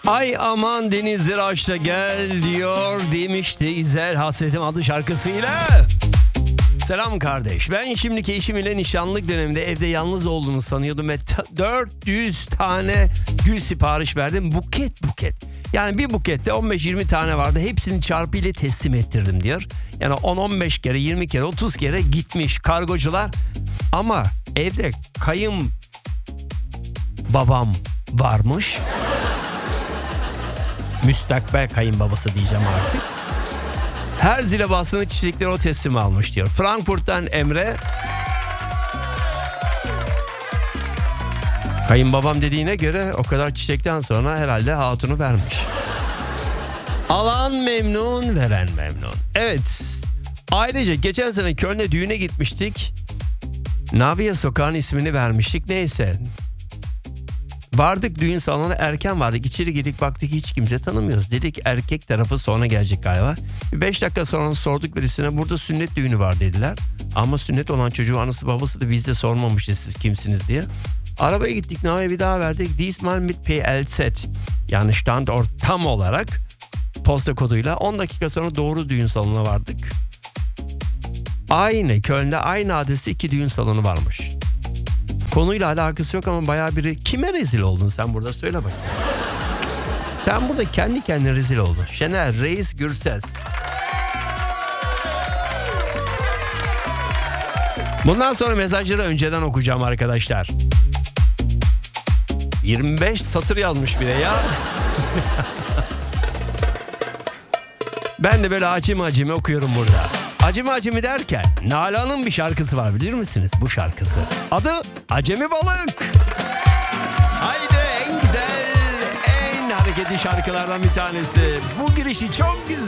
Ay aman denizler aşta gel diyor demişti İzel Hasretim adlı şarkısıyla. Selam kardeş. Ben şimdiki eşim ile nişanlık döneminde evde yalnız olduğunu sanıyordum ve 400 tane gül sipariş verdim. Buket. Yani bir bukette 15-20 tane vardı. Hepsini çarpı ile teslim ettirdim diyor. Yani 10-15 kere, 20 kere, 30 kere gitmiş kargocular. Ama evde babam varmış. Müstakbel kayınbabası diyeceğim artık. Her zile bastığında çiçekleri o teslim almış diyor. Frankfurt'tan Emre. Kayınbabam dediğine göre o kadar çiçekten sonra herhalde hatunu vermiş. Alan memnun, veren memnun. Evet. Ailece geçen sene Köln'e düğüne gitmiştik. Navia Sokağı'nın ismini vermiştik. Neyse. Vardık düğün salonuna, erken vardık. İçeri girdik, baktık hiç kimse tanımıyoruz. Dedik erkek tarafı sonra gelecek galiba. 5 dakika sonra sorduk birisine, burada sünnet düğünü var dediler. Ama sünnet olan çocuğu anası babası da bizde sormamıştı siz kimsiniz diye. Arabaya gittik, Navia bir daha verdik. Diesmal mit PLZ. Yani standort tam olarak posta koduyla 10 dakika sonra doğru düğün salonuna vardık. Aynı Köln'de aynı adreste 2 düğün salonu varmış. Konuyla alakası yok ama bayağı biri. Kime rezil oldun sen burada, söyle bakayım. Sen burada kendi kendine rezil oldun. Şener Reis Gürses. Bundan sonra mesajları önceden okuyacağım arkadaşlar. 25 satır yazmış bile ya. Ben de böyle acemi okuyorum burada. Acemi derken Nalan'ın bir şarkısı var, bilir misiniz bu şarkısı? Adı Acemi Balık. Haydi, en güzel, en hareketli şarkılardan bir tanesi. Bu girişi çok güzel.